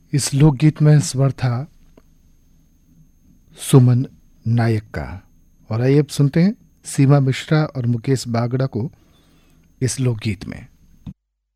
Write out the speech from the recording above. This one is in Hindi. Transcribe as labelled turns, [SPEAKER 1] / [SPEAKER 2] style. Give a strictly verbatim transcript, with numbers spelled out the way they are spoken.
[SPEAKER 1] इस लोकगीत में स्वर था सुमन नायक का। और आइए अब सुनते हैं सीमा मिश्रा और मुकेश बागड़ा को इस लोकगीत में।